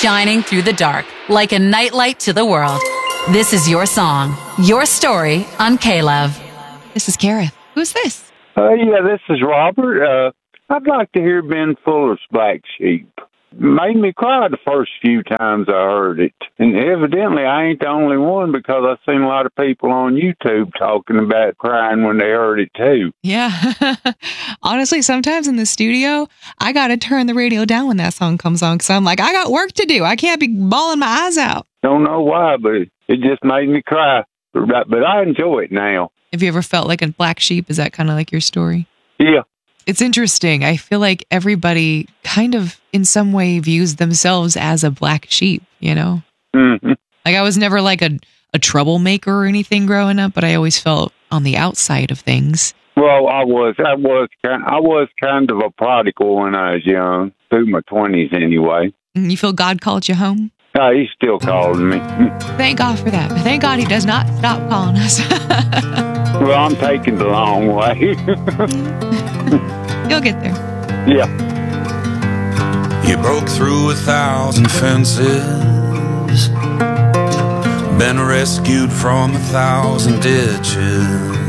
shining through the dark like a nightlight to the world. This is your song, your story on K-Love. This is Gareth. Who's this? Yeah, this is Robert. I'd like to hear Ben Fuller's Black Sheep. Made me cry the first few times I heard it. And evidently I ain't the only one, because I've seen a lot of people on YouTube talking about crying when they heard it too. Yeah. Honestly, sometimes in the studio, I got to turn the radio down when that song comes on, because I'm like, I got work to do. I can't be bawling my eyes out. Don't know why, but it just made me cry. But I enjoy it now. Have you ever felt like a black sheep? Is that kind of like your story? Yeah. It's interesting. I feel like everybody kind of in some way views themselves as a black sheep, you know? Mm-hmm. Like I was never like a troublemaker or anything growing up, but I always felt on the outside of things. Well, I was kind of a prodigal when I was young, through my 20s anyway. You feel God called you home? He's still calling me. Thank God for that. Thank God he does not stop calling us. Well, I'm taking the long way. You'll get there. Yeah. You broke through 1,000 fences, been rescued from 1,000 ditches.